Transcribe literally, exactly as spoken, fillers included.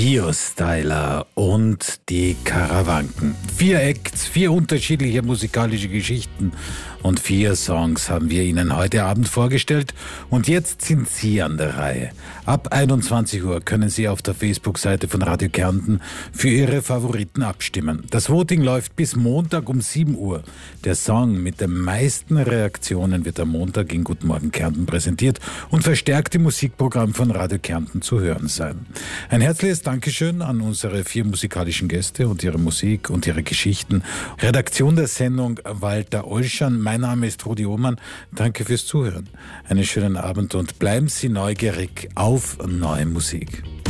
Biostyler und die Karawanken. Vier Acts, vier unterschiedliche musikalische Geschichten und vier Songs haben wir Ihnen heute Abend vorgestellt. Und jetzt sind Sie an der Reihe. Ab einundzwanzig Uhr können Sie auf der Facebook-Seite von Radio Kärnten für Ihre Favoriten abstimmen. Das Voting läuft bis Montag um sieben Uhr. Der Song mit den meisten Reaktionen wird am Montag in Guten Morgen Kärnten präsentiert und verstärkt im Musikprogramm von Radio Kärnten zu hören sein. Ein herzliches Dankeschön an unsere vier musikalischen Gäste und ihre Musik und ihre Geschichten. Redaktion der Sendung Walter Olschan. Mein Name ist Rudi Ohmann. Danke fürs Zuhören. Einen schönen Abend und bleiben Sie neugierig auf neue Musik.